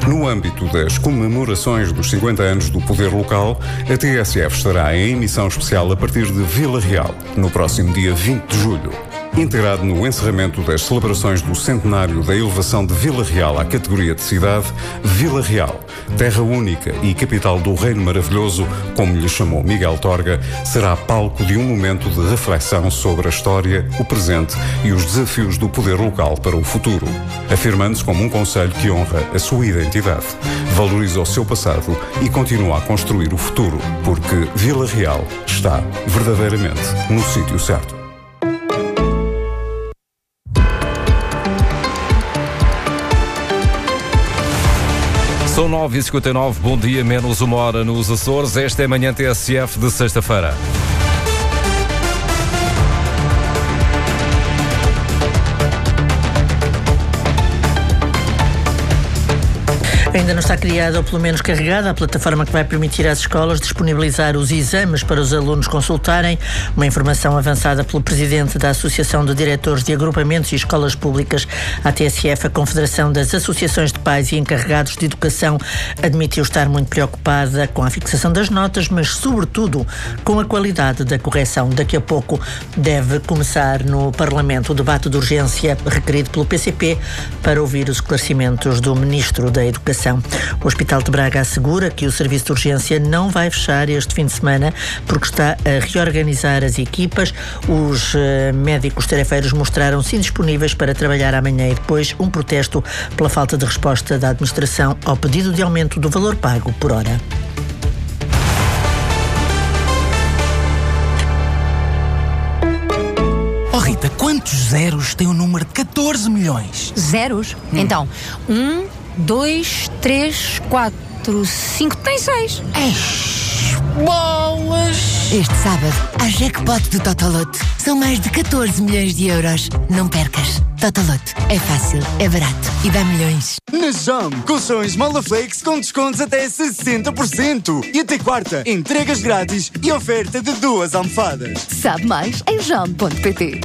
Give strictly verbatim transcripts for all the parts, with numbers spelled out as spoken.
No âmbito das comemorações dos cinquenta anos do Poder Local, a T S F estará em emissão especial a partir de Vila Real, no próximo dia vinte de julho. Integrado no encerramento das celebrações do centenário da elevação de Vila Real à categoria de cidade, Vila Real, terra única e capital do Reino Maravilhoso, como lhe chamou Miguel Torga, será palco de um momento de reflexão sobre a história, o presente e os desafios do poder local para o futuro, afirmando-se como um concelho que honra a sua identidade, valoriza o seu passado e continua a construir o futuro, porque Vila Real está verdadeiramente no sítio certo. São nove e cinquenta e nove, bom dia, menos uma hora nos Açores. Esta é a manhã T S F de sexta-feira. Ainda não está criada, ou pelo menos carregada, a plataforma que vai permitir às escolas disponibilizar os exames para os alunos consultarem. Uma informação avançada pelo presidente da Associação de Diretores de Agrupamentos e Escolas Públicas, a T S F, a Confederação das Associações de Pais e Encarregados de Educação, admitiu estar muito preocupada com a fixação das notas, mas sobretudo com a qualidade da correção. Daqui a pouco deve começar no Parlamento o debate de urgência requerido pelo P C P para ouvir os esclarecimentos do Ministro da Educação. O Hospital de Braga assegura que o serviço de urgência não vai fechar este fim de semana porque está a reorganizar as equipas. Os uh, médicos tarefeiros mostraram-se indisponíveis para trabalhar amanhã e depois um protesto pela falta de resposta da administração ao pedido de aumento do valor pago por hora. Oh Rita, quantos zeros tem o número de catorze milhões? Zeros? Hum. Então, um, dois, três, quatro, cinco, tem seis. Eish, bolas! Este sábado, há jackpot do Totoloto. São mais de catorze milhões de euros. Não percas. Totoloto. É fácil, é barato e dá milhões. Na Jam, colchões Molaflex com descontos até sessenta por cento. E até quarta, entregas grátis e oferta de duas almofadas. Sabe mais em jam ponto pt.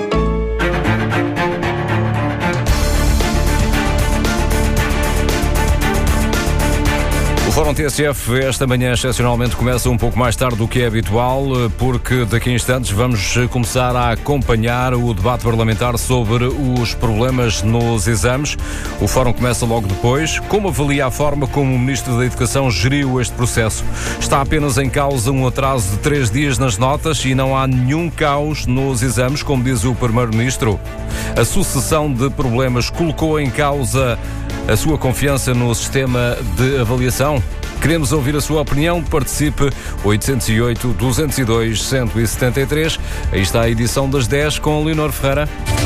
O Fórum T S F esta manhã excepcionalmente começa um pouco mais tarde do que é habitual, porque daqui a instantes vamos começar a acompanhar o debate parlamentar sobre os problemas nos exames. O Fórum começa logo depois. Como avalia a forma como o Ministro da Educação geriu este processo? Está apenas em causa um atraso de três dias nas notas e não há nenhum caos nos exames, como diz o Primeiro-Ministro? A sucessão de problemas colocou em causa a sua confiança no sistema de avaliação? Queremos ouvir a sua opinião. Participe oito zero oito, dois zero dois, um sete três. Aí está a edição das dez com Leonor Ferreira.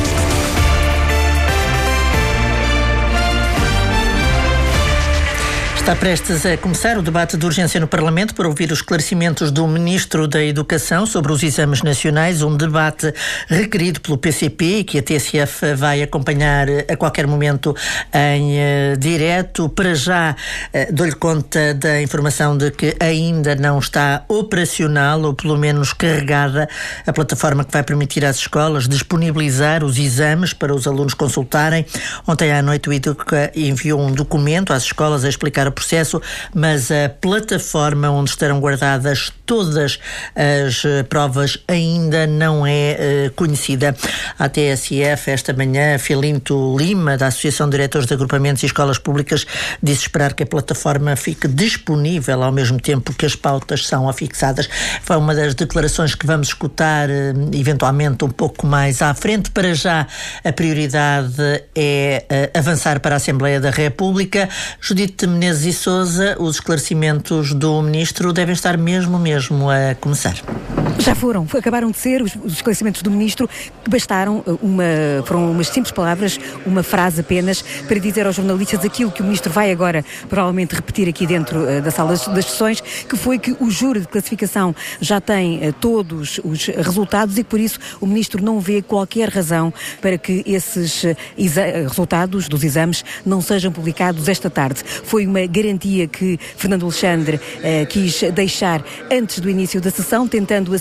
Está prestes a começar o debate de urgência no Parlamento para ouvir os esclarecimentos do Ministro da Educação sobre os exames nacionais, um debate requerido pelo P C P e que a T S F vai acompanhar a qualquer momento em uh, direto. Para já, uh, dou-lhe conta da informação de que ainda não está operacional, ou pelo menos carregada, a plataforma que vai permitir às escolas disponibilizar os exames para os alunos consultarem. Ontem à noite o Educa enviou um documento às escolas a explicar o processo, mas a plataforma onde estarão guardadas todas as uh, provas ainda não é uh, conhecida. A T S F, esta manhã, Filinto Lima, da Associação de Diretores de Agrupamentos e Escolas Públicas, disse esperar que a plataforma fique disponível ao mesmo tempo que as pautas são afixadas. Foi uma das declarações que vamos escutar uh, eventualmente um pouco mais à frente. Para já, a prioridade é uh, avançar para a Assembleia da República. Judite Menezes e Sousa, os esclarecimentos do Ministro devem estar mesmo, mesmo a começar. Já foram, acabaram de ser os, os esclarecimentos do Ministro, que bastaram uma, foram umas simples palavras, uma frase apenas, para dizer aos jornalistas aquilo que o Ministro vai agora provavelmente repetir aqui dentro uh, da sala das, das sessões, que foi que o júri de classificação já tem uh, todos os resultados e que por isso o Ministro não vê qualquer razão para que esses uh, exa- resultados dos exames não sejam publicados esta tarde. Foi uma garantia que Fernando Alexandre uh, quis deixar antes do início da sessão, tentando assim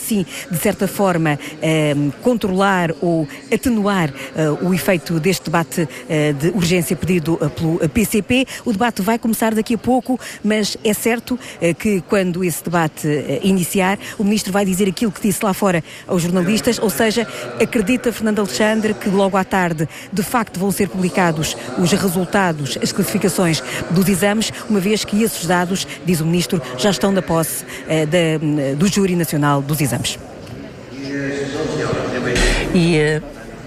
assim, de certa forma, eh, controlar ou atenuar eh, o efeito deste debate eh, de urgência pedido eh, pelo P C P. O debate vai começar daqui a pouco, mas é certo eh, que quando esse debate eh, iniciar, o Ministro vai dizer aquilo que disse lá fora aos jornalistas, ou seja, acredita Fernando Alexandre que logo à tarde, de facto, vão ser publicados os resultados, as classificações dos exames, uma vez que esses dados, diz o Ministro, já estão na posse eh, da, do Júri Nacional dos Exames. E uh,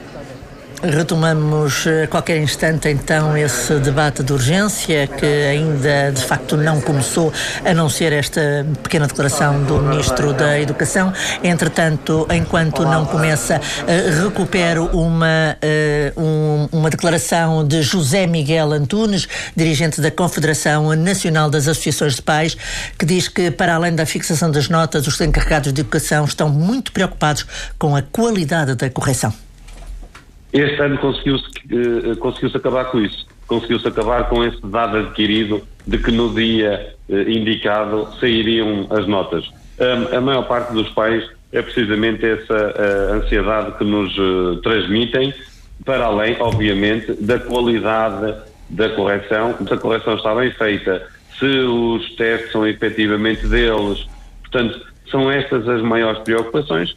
retomamos a qualquer instante então esse debate de urgência que ainda de facto não começou, a não ser esta pequena declaração do Ministro da Educação. Entretanto, enquanto não começa, uh, recupero uma, uh, um, uma declaração de José Miguel Antunes, dirigente da Confederação Nacional das Associações de Pais, que diz que, para além da fixação das notas, os encarregados de educação estão muito preocupados com a qualidade da correção. Este ano conseguiu-se, uh, conseguiu-se acabar com isso. Conseguiu-se acabar com esse dado adquirido de que no dia uh, indicado sairiam as notas. Um, a maior parte dos pais é precisamente essa uh, ansiedade que nos uh, transmitem, para além, obviamente, da qualidade da correção. Se a correção está bem feita, se os testes são efetivamente deles. Portanto, são estas as maiores preocupações.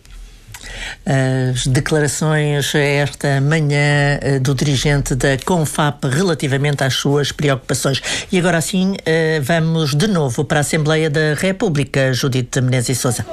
As declarações esta manhã do dirigente da Confap relativamente às suas preocupações. E agora sim, vamos de novo para a Assembleia da República. Judite Menezes e Sousa.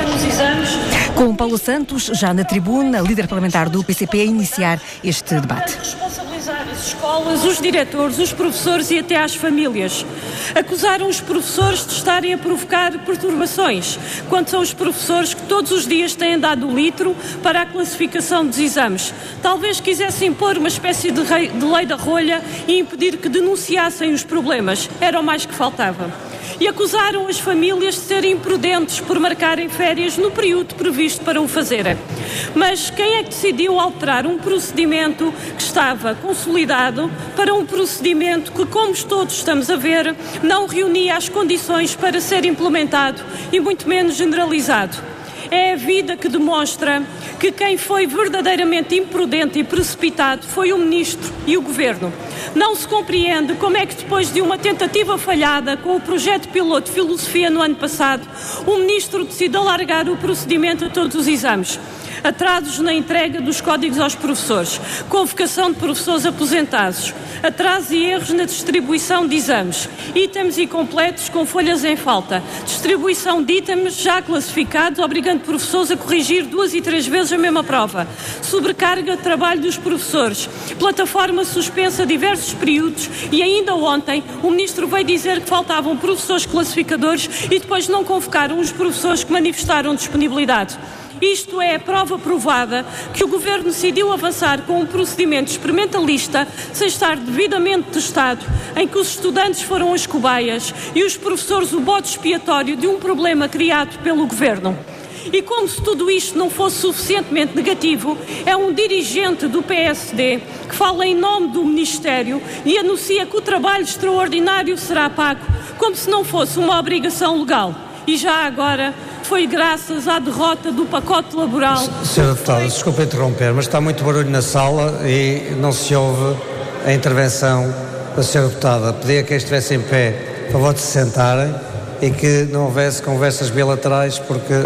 Com Paulo Santos, já na tribuna, líder parlamentar do P C P, a iniciar este debate. Responsabilizar as escolas, os diretores, os professores e até as famílias. Acusaram os professores de estarem a provocar perturbações, quando são os professores que todos os dias têm dado o litro para a classificação dos exames. Talvez quisessem pôr uma espécie de, rei, de lei da rolha e impedir que denunciassem os problemas. Era o mais que faltava. E acusaram as famílias de serem imprudentes por marcarem férias no período previsto para o fazerem. Mas quem é que decidiu alterar um procedimento que estava consolidado para um procedimento que, como todos estamos a ver, não reunia as condições para ser implementado e muito menos generalizado? É a vida que demonstra que quem foi verdadeiramente imprudente e precipitado foi o Ministro e o Governo. Não se compreende como é que, depois de uma tentativa falhada com o projeto piloto de filosofia no ano passado, o Ministro decide alargar o procedimento a todos os exames. Atrasos na entrega dos códigos aos professores, convocação de professores aposentados, atrasos e erros na distribuição de exames, itens incompletos com folhas em falta, distribuição de itens já classificados, obrigando professores a corrigir duas e três vezes a mesma prova, sobrecarga de trabalho dos professores, plataforma suspensa diversos períodos e ainda ontem o Ministro veio dizer que faltavam professores classificadores e depois não convocaram os professores que manifestaram disponibilidade. Isto é a prova provada que o Governo decidiu avançar com um procedimento experimentalista sem estar devidamente testado, em que os estudantes foram as cobaias e os professores o bode expiatório de um problema criado pelo Governo. E como se tudo isto não fosse suficientemente negativo, é um dirigente do P S D que fala em nome do Ministério e anuncia que o trabalho extraordinário será pago, como se não fosse uma obrigação legal. E já agora foi graças à derrota do pacote laboral. Senhora Deputada, desculpe interromper, mas está muito barulho na sala e não se ouve a intervenção da Senhora Deputada. Pedia que estivesse em pé, a favor de se sentarem e que não houvesse conversas bilaterais porque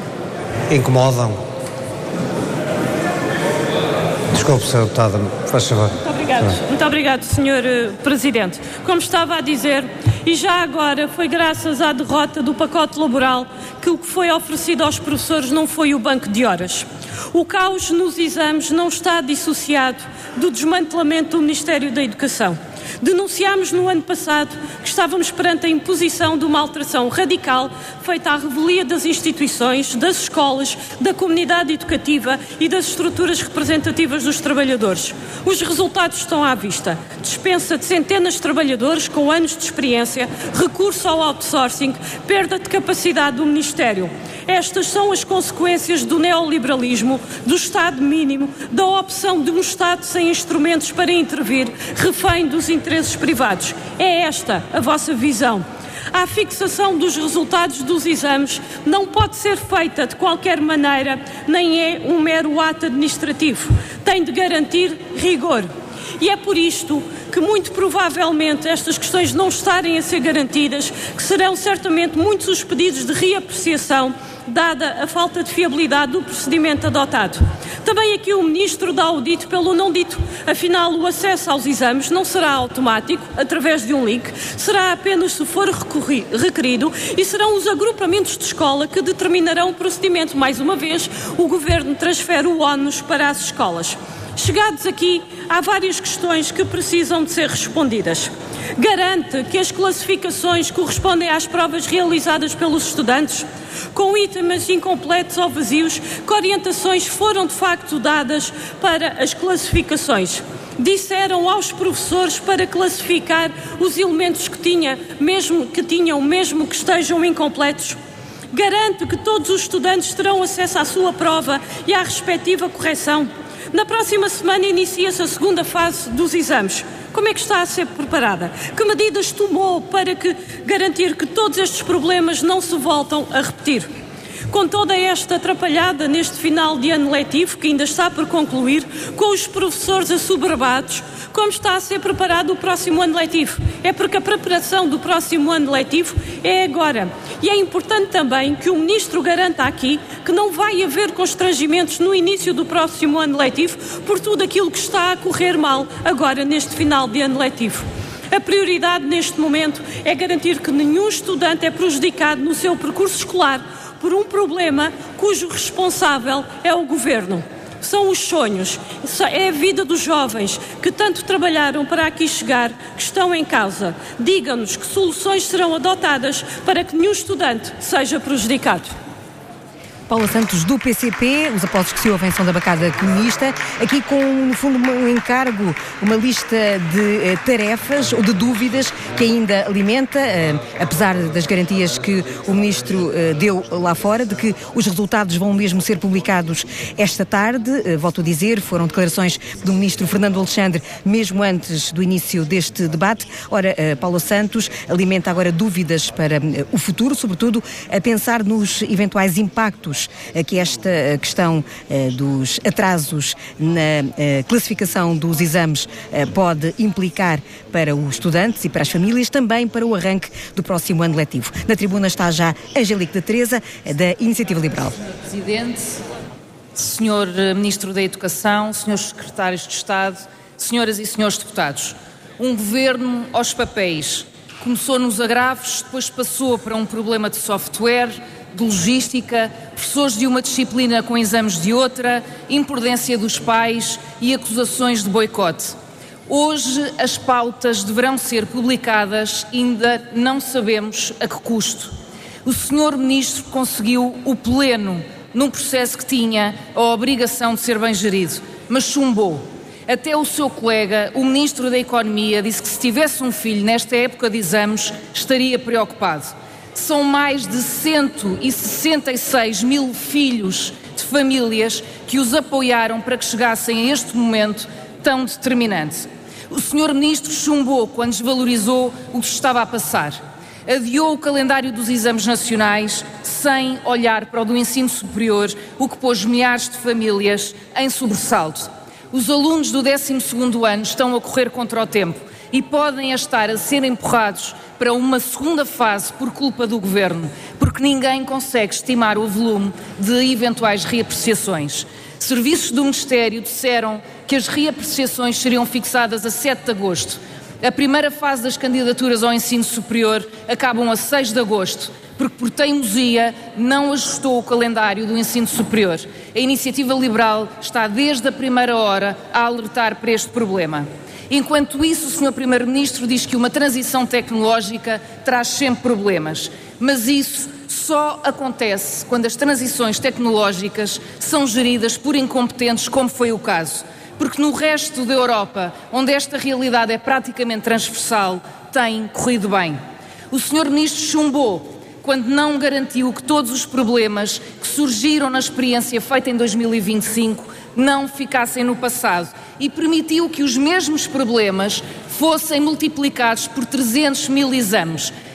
incomodam. Desculpe, Senhora Deputada, faz favor. Muito obrigado, muito obrigado, senhor Presidente. Como estava a dizer, e já agora foi graças à derrota do pacote laboral que o que foi oferecido aos professores não foi o banco de horas. O caos nos exames não está dissociado do desmantelamento do Ministério da Educação. Denunciámos no ano passado que estávamos perante a imposição de uma alteração radical feita à revelia das instituições, das escolas, da comunidade educativa e das estruturas representativas dos trabalhadores. Os resultados estão à vista. Dispensa de centenas de trabalhadores com anos de experiência, recurso ao outsourcing, perda de capacidade do Ministério. Estas são as consequências do neoliberalismo, do Estado mínimo, da opção de um Estado sem instrumentos para intervir, refém dos interesses privados. É esta a vossa visão. A fixação dos resultados dos exames não pode ser feita de qualquer maneira, nem é um mero ato administrativo. Tem de garantir rigor. E é por isto que, muito provavelmente, estas questões não estarem a ser garantidas, que serão certamente muitos os pedidos de reapreciação, dada a falta de fiabilidade do procedimento adotado. Também aqui o Ministro dá o dito pelo não dito. Afinal, o acesso aos exames não será automático, através de um link, será apenas se for requerido e serão os agrupamentos de escola que determinarão o procedimento. Mais uma vez, o Governo transfere o ónus para as escolas. Chegados aqui, há várias questões que precisam de ser respondidas. Garante que as classificações correspondem às provas realizadas pelos estudantes? Com itens incompletos ou vazios, que orientações foram de facto dadas para as classificações? Disseram aos professores para classificar os elementos que, tinha, mesmo, que tinham, mesmo que estejam incompletos? Garante que todos os estudantes terão acesso à sua prova e à respectiva correção? Na próxima semana inicia-se a segunda fase dos exames. Como é que está a ser preparada? Que medidas tomou para que, garantir que todos estes problemas não se voltam a repetir? Com toda esta atrapalhada neste final de ano letivo, que ainda está por concluir, com os professores assoberbados, como está a ser preparado o próximo ano letivo? É porque a preparação do próximo ano letivo é agora. E é importante também que o Ministro garanta aqui que não vai haver constrangimentos no início do próximo ano letivo por tudo aquilo que está a correr mal agora neste final de ano letivo. A prioridade neste momento é garantir que nenhum estudante é prejudicado no seu percurso escolar por um problema cujo responsável é o Governo. São os sonhos, é a vida dos jovens que tanto trabalharam para aqui chegar, que estão em causa. Diga-nos que soluções serão adotadas para que nenhum estudante seja prejudicado. Paula Santos, do P C P, os aplausos que se ouvem são da bancada comunista, aqui com, no fundo, um encargo, uma lista de eh, tarefas ou de dúvidas que ainda alimenta, eh, apesar das garantias que o Ministro eh, deu lá fora, de que os resultados vão mesmo ser publicados esta tarde. Eh, volto a dizer, foram declarações do Ministro Fernando Alexandre, mesmo antes do início deste debate. Ora, eh, Paula Santos alimenta agora dúvidas para eh, o futuro, sobretudo a pensar nos eventuais impactos que esta questão uh, dos atrasos na uh, classificação dos exames uh, pode implicar para os estudantes e para as famílias, também para o arranque do próximo ano letivo. Na tribuna está já Angélica da Teresa, da Iniciativa Liberal. senhor Presidente, senhor Ministro da Educação, senhores Secretários de Estado, senhoras e senhores deputados, um governo aos papéis. Começou nos agravos, depois passou para um problema de software, de logística, professores de uma disciplina com exames de outra, imprudência dos pais e acusações de boicote. Hoje as pautas deverão ser publicadas, ainda não sabemos a que custo. O senhor Ministro conseguiu o pleno num processo que tinha a obrigação de ser bem gerido, mas chumbou. Até o seu colega, o Ministro da Economia, disse que se tivesse um filho nesta época de exames estaria preocupado. São mais de cento e sessenta e seis mil filhos de famílias que os apoiaram para que chegassem a este momento tão determinante. O senhor Ministro chumbou quando desvalorizou o que estava a passar. Adiou o calendário dos exames nacionais sem olhar para o do ensino superior, o que pôs milhares de famílias em sobressalto. Os alunos do décimo segundo ano estão a correr contra o tempo e podem estar a ser empurrados para uma segunda fase por culpa do Governo, porque ninguém consegue estimar o volume de eventuais reapreciações. Serviços do Ministério disseram que as reapreciações seriam fixadas a sete de agosto. A primeira fase das candidaturas ao ensino superior acabam a seis de agosto, porque por teimosia não ajustou o calendário do ensino superior. A Iniciativa Liberal está desde a primeira hora a alertar para este problema. Enquanto isso, o senhor Primeiro-Ministro diz que uma transição tecnológica traz sempre problemas, mas isso só acontece quando as transições tecnológicas são geridas por incompetentes, como foi o caso. Porque no resto da Europa, onde esta realidade é praticamente transversal, tem corrido bem. O senhor Ministro chumbou quando não garantiu que todos os problemas que surgiram na experiência feita em dois mil e vinte e cinco não ficassem no passado e permitiu que os mesmos problemas fossem multiplicados por trezentos mil exames.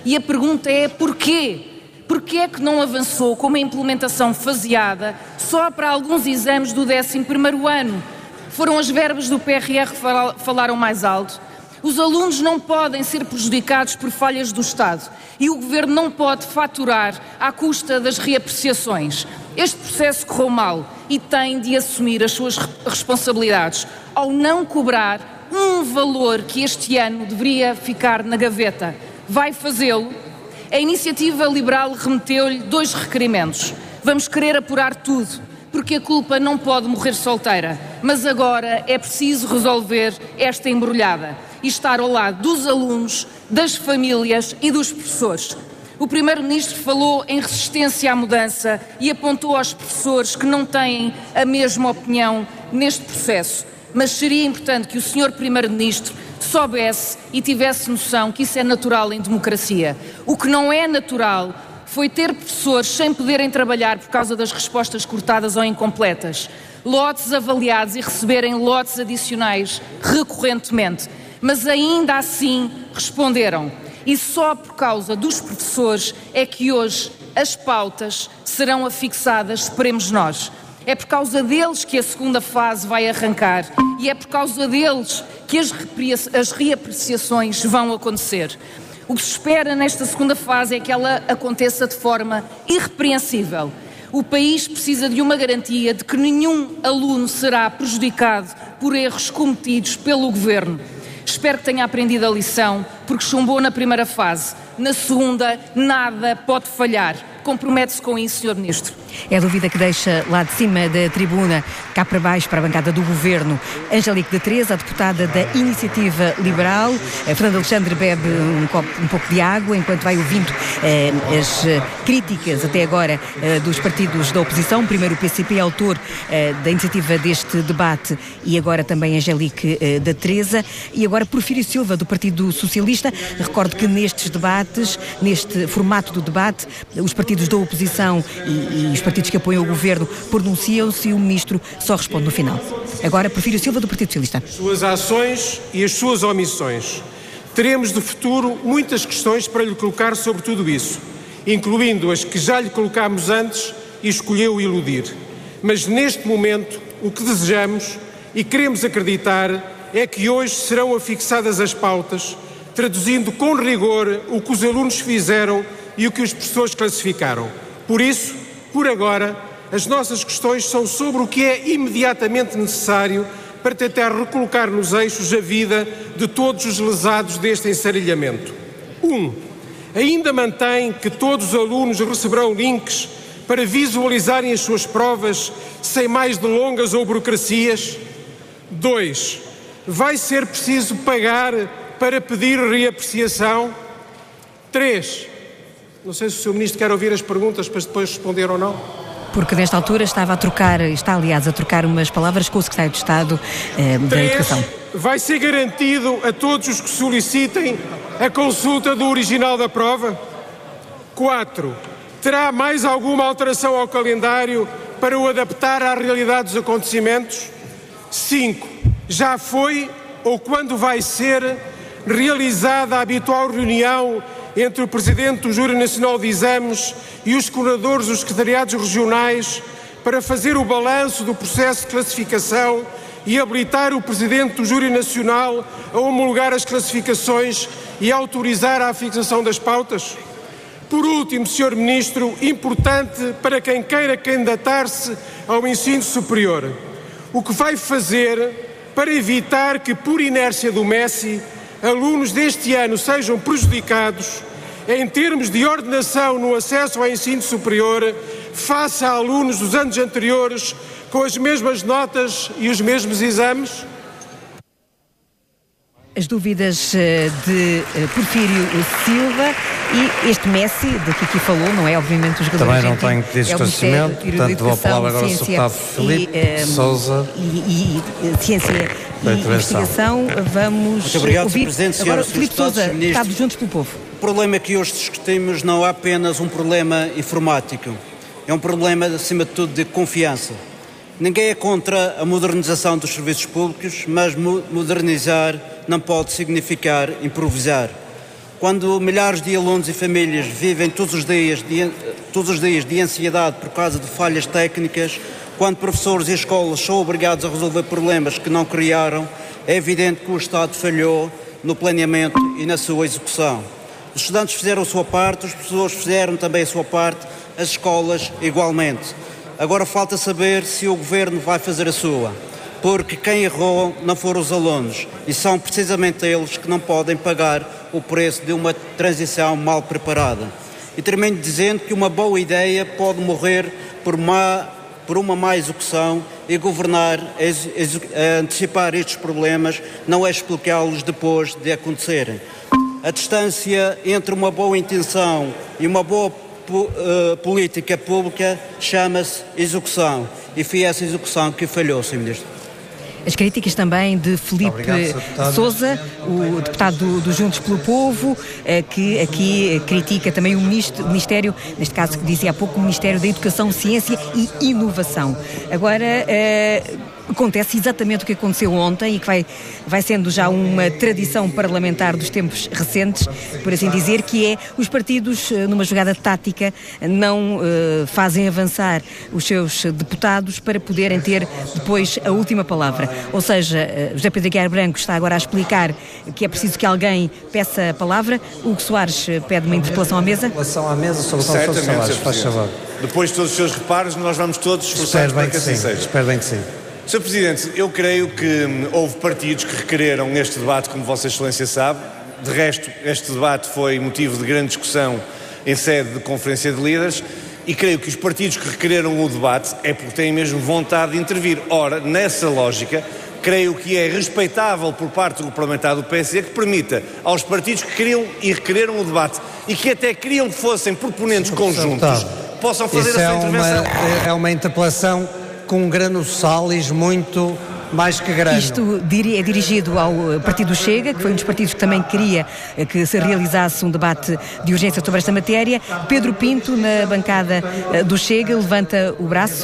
E a pergunta é porquê? Porquê é que não avançou com uma implementação faseada só para alguns exames do décimo primeiro ano? Foram as verbas do P R R que falaram mais alto? Os alunos não podem ser prejudicados por falhas do Estado e o Governo não pode faturar à custa das reapreciações. Este processo correu mal e tem de assumir as suas responsabilidades ao não cobrar um valor que este ano deveria ficar na gaveta. Vai fazê-lo? A Iniciativa Liberal remeteu-lhe dois requerimentos. Vamos querer apurar tudo, porque a culpa não pode morrer solteira. Mas agora é preciso resolver esta embrulhada e estar ao lado dos alunos, das famílias e dos professores. O Primeiro-Ministro falou em resistência à mudança e apontou aos professores que não têm a mesma opinião neste processo. Mas seria importante que o senhor Primeiro-Ministro soubesse e tivesse noção que isso é natural em democracia. O que não é natural foi ter professores sem poderem trabalhar por causa das respostas cortadas ou incompletas, lotes avaliados e receberem lotes adicionais recorrentemente, mas ainda assim responderam. E só por causa dos professores é que hoje as pautas serão afixadas, esperemos nós. É por causa deles que a segunda fase vai arrancar e é por causa deles que as, as reapreciações vão acontecer. O que se espera nesta segunda fase é que ela aconteça de forma irrepreensível. O país precisa de uma garantia de que nenhum aluno será prejudicado por erros cometidos pelo Governo. Espero que tenha aprendido a lição, porque chumbou na primeira fase. Na segunda, nada pode falhar. Compromete-se com isso, senhor Ministro? É a dúvida que deixa lá de cima da tribuna, cá para baixo, para a bancada do Governo, Angélique da Teresa, a deputada da Iniciativa Liberal. A Fernando Alexandre bebe um, copo, um pouco de água, enquanto vai ouvindo eh, as eh, críticas, até agora, eh, dos partidos da oposição. Primeiro o P C P, autor eh, da iniciativa deste debate, e agora também Angélique eh, da Teresa. E agora Porfírio Silva, do Partido Socialista. Recordo que nestes debates, neste formato do debate, os partidos da oposição e, e os partidos que apoiam o Governo pronunciam-se e o Ministro só responde no final. Agora, Porfírio Silva, do Partido Socialista. As suas ações e as suas omissões. Teremos de futuro muitas questões para lhe colocar sobre tudo isso, incluindo as que já lhe colocámos antes e escolheu iludir. Mas neste momento, o que desejamos e queremos acreditar é que hoje serão afixadas as pautas, traduzindo com rigor o que os alunos fizeram e o que os professores classificaram. Por isso, por agora, as nossas questões são sobre o que é imediatamente necessário para tentar recolocar nos eixos a vida de todos os lesados deste ensarilhamento. Um, ainda mantém que todos os alunos receberão links para visualizarem as suas provas sem mais delongas ou burocracias? Dois, vai ser preciso pagar para pedir reapreciação? Três, não sei se o senhor Ministro quer ouvir as perguntas para depois responder ou não. Porque nesta altura estava a trocar, está aliás a trocar umas palavras com o Secretário de Estado eh, da Três, Educação. Vai ser garantido a todos os que solicitem a consulta do original da prova? Quatro, terá mais alguma alteração ao calendário para o adaptar à realidade dos acontecimentos? Cinco, já foi ou quando vai ser realizada a habitual reunião entre o Presidente do Júri Nacional de Exames e os coordenadores dos secretariados regionais para fazer o balanço do processo de classificação e habilitar o Presidente do Júri Nacional a homologar as classificações e autorizar a fixação das pautas? Por último, senhor Ministro, importante para quem queira candidatar-se ao ensino superior, o que vai fazer para evitar que, por inércia do Messi, alunos deste ano sejam prejudicados em termos de ordenação no acesso ao ensino superior face a alunos dos anos anteriores com as mesmas notas e os mesmos exames? As dúvidas de Porfírio Silva e este Messi, de que aqui falou, não é obviamente o jogador Também não argentino, tenho pedido é esclarecimento, portanto dou a palavra agora ao deputado Filipe e, um, Sousa. E, e, e Ciência e Investigação. Vamos Muito obrigado, ouvir Presidente, agora senhoras, Filipe Sousa, deputado Juntos pelo Povo. O problema que hoje discutimos não é apenas um problema informático, é um problema, acima de tudo, de confiança. Ninguém é contra a modernização dos serviços públicos, mas modernizar não pode significar improvisar. Quando milhares de alunos e famílias vivem todos os dias de, todos os dias de ansiedade por causa de falhas técnicas, quando professores e escolas são obrigados a resolver problemas que não criaram, é evidente que o Estado falhou no planeamento e na sua execução. Os estudantes fizeram a sua parte, os professores fizeram também a sua parte, as escolas igualmente. Agora falta saber se o Governo vai fazer a sua, porque quem errou não foram os alunos e são precisamente eles que não podem pagar o preço de uma transição mal preparada. E termino dizendo que uma boa ideia pode morrer por, má, por uma má execução e governar, ex, ex, antecipar estes problemas não é explicá-los depois de acontecerem. A distância entre uma boa intenção e uma boa Uh, política pública chama-se execução e foi essa execução que falhou, senhor Ministro. As críticas também de Filipe Sousa, o deputado do, do Juntos pelo Povo, eh, que aqui critica também o, ministro, o Ministério, neste caso que dizia há pouco, o Ministério da Educação, Ciência e Inovação. Agora, eh, acontece exatamente o que aconteceu ontem e que vai, vai sendo já uma tradição parlamentar dos tempos recentes, por assim dizer, que é os partidos, numa jogada tática, não uh, fazem avançar os seus deputados para poderem ter depois a última palavra. Ou seja, uh, José Pedro Aguiar Branco está agora a explicar que é preciso que alguém peça a palavra. Hugo Soares pede uma interpelação à mesa. Interpelação à mesa sobre o Conselho de Salários, faz favor. Depois de todos os seus reparos, nós vamos todos esforçar para que assim seja. Espero bem que sim. senhor Presidente, eu creio que houve partidos que requereram este debate, como Vossa Excelência sabe. De resto, este debate foi motivo de grande discussão em sede de Conferência de Líderes e creio que os partidos que requereram o debate é porque têm mesmo vontade de intervir. Ora, nessa lógica, creio que é respeitável por parte do parlamentar do P S D que permita aos partidos que queriam e requereram o debate e que até queriam que fossem proponentes conjuntos, possam fazer Isso a sua é intervenção. Uma, é uma interpelação com um grano salis muito mais que grano. Isto é dirigido ao Partido Chega, que foi um dos partidos que também queria que se realizasse um debate de urgência sobre esta matéria. Pedro Pinto, na bancada do Chega, levanta o braço.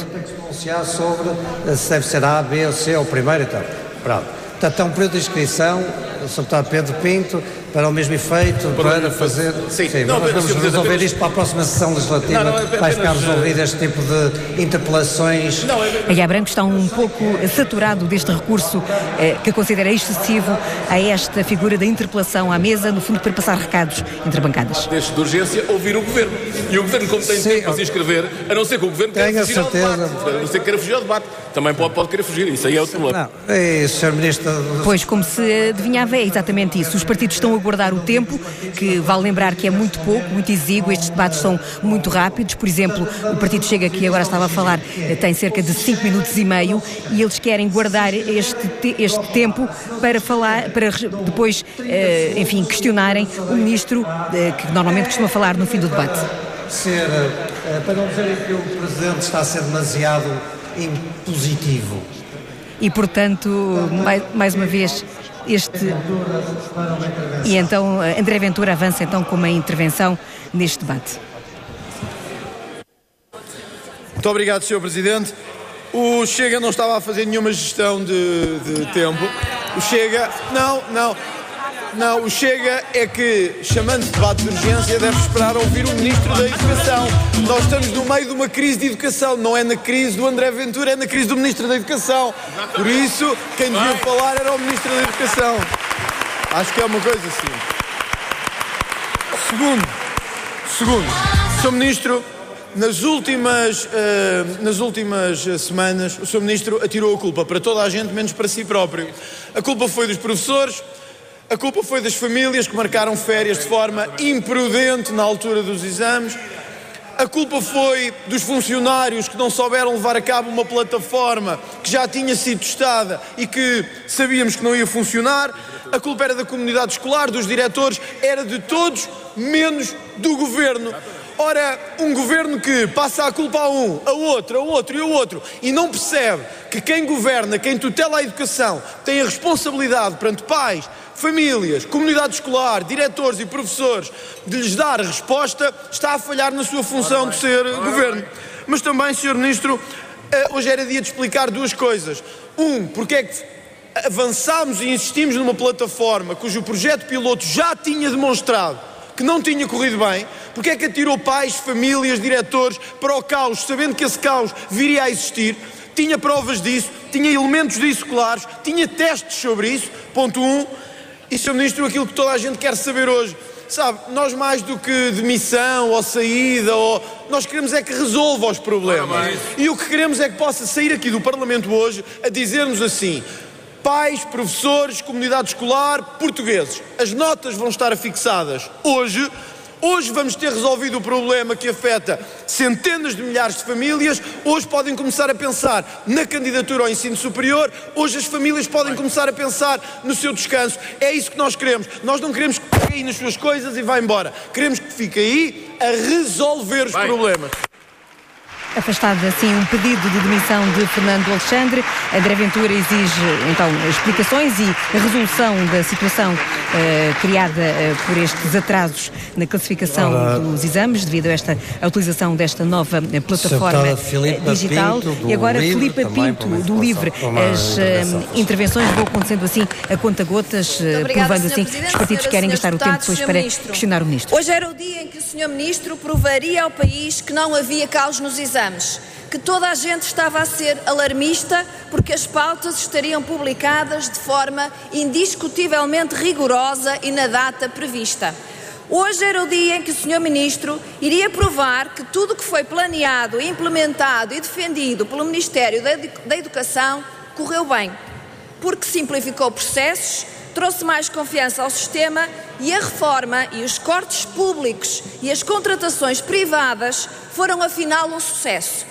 Sobre se deve ser A, B ou C ou primeiro e tal. Pronto. Portanto, é um período de inscrição, o senhor deputado Pedro Pinto, para o mesmo efeito, para, para fazer... Sim, sim, não, mas vamos resolver apenas... isto para a próxima sessão legislativa, não, não, apenas... vai ficar resolvido este tipo de interpelações. Aguiar Branco está um pouco saturado deste recurso eh, que considera excessivo a esta figura da interpelação à mesa, no fundo para passar recados entre bancadas. Deste de urgência, ouvir o Governo. E o Governo, como tem sim, tempo para se inscrever, a não ser que o Governo queira fugir ao debate, a não ser que queira fugir ao debate, também pode, pode querer fugir, isso aí é outro problema. Não, é isso, senhor Ministro. Pois, como se adivinhava, é exatamente isso. Os partidos estão a guardar o tempo, que vale lembrar que é muito pouco, muito exíguo, estes debates são muito rápidos. Por exemplo, o Partido Chega, que agora estava a falar, tem cerca de cinco minutos e meio e eles querem guardar este, este tempo para falar, para depois, enfim, questionarem o Ministro, que normalmente costuma falar no fim do debate. Ser, para não dizerem que o Presidente está a ser demasiado impositivo. E, portanto, mais, mais uma vez, este... E então, André Ventura avança então com uma intervenção neste debate. Muito obrigado, senhor Presidente. O Chega não estava a fazer nenhuma gestão de, de tempo. O Chega... Não, não... Não, o Chega é que, chamando de debate de urgência, deve esperar ouvir o Ministro da Educação. Nós estamos no meio de uma crise de educação, não é na crise do André Ventura, é na crise do Ministro da Educação. Por isso, quem devia falar era o Ministro da Educação. Acho que é uma coisa assim. Segundo, segundo, senhor Ministro, nas últimas, uh, nas últimas semanas, o senhor Ministro atirou a culpa para toda a gente, menos para si próprio. A culpa foi dos professores. A culpa foi das famílias que marcaram férias de forma imprudente na altura dos exames. A culpa foi dos funcionários que não souberam levar a cabo uma plataforma que já tinha sido testada e que sabíamos que não ia funcionar. A culpa era da comunidade escolar, dos diretores, era de todos, menos do Governo. Ora, um Governo que passa a culpa a um, a outro, a outro e a outro e não percebe que quem governa, quem tutela a educação, tem a responsabilidade perante pais, famílias, comunidade escolar, diretores e professores de lhes dar a resposta, está a falhar na sua função de ser Governo. Mas também, senhor Ministro, hoje era dia de explicar duas coisas. Um, porque é que avançámos e insistimos numa plataforma cujo projeto piloto já tinha demonstrado que não tinha corrido bem, porque é que atirou pais, famílias, diretores para o caos, sabendo que esse caos viria a existir? Tinha provas disso, tinha elementos disso claros, tinha testes sobre isso, ponto um. E, senhor Ministro, aquilo que toda a gente quer saber hoje, sabe, nós mais do que demissão ou saída, ou, nós queremos é que resolva os problemas. E o que queremos é que possa sair aqui do Parlamento hoje a dizer-nos assim: pais, professores, comunidade escolar, portugueses, as notas vão estar afixadas hoje. Hoje vamos ter resolvido o problema que afeta centenas de milhares de famílias. Hoje podem começar a pensar na candidatura ao ensino superior. Hoje as famílias podem começar a pensar no seu descanso. É isso que nós queremos. Nós não queremos que fique aí nas suas coisas e vá embora. Queremos que fique aí a resolver os problemas. Afastado assim um pedido de demissão de Fernando Alexandre, André Ventura exige então explicações e a resolução da situação eh, criada eh, por estes atrasos na classificação Olá. dos exames devido a esta a utilização desta nova eh, plataforma eh, digital. E agora Filipe Pinto do Livre. As eh, intervenções vão acontecendo assim a conta-gotas, eh, provando assim que os partidos querem gastar o tempo depois para questionar o Ministro. Hoje era o dia em que o senhor Ministro provaria ao país que não havia caos nos exames, que toda a gente estava a ser alarmista porque as pautas estariam publicadas de forma indiscutivelmente rigorosa e na data prevista. Hoje era o dia em que o senhor Ministro iria provar que tudo o que foi planeado, implementado e defendido pelo Ministério da Educação correu bem, porque simplificou processos, trouxe mais confiança ao sistema e a reforma e os cortes públicos e as contratações privadas foram afinal um sucesso.